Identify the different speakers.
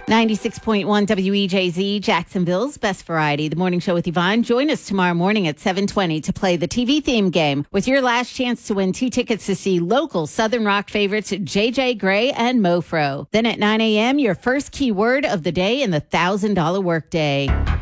Speaker 1: 96.1 WEJZ, Jacksonville's best variety. The morning show with Yvonne. Join us tomorrow morning at 7:20 to play the TV theme game with your last chance to win 2 tickets to see local Southern Rock favorites JJ Grey and Mofro. Then at 9 a.m., your first keyword of the day in the $1,000 workday.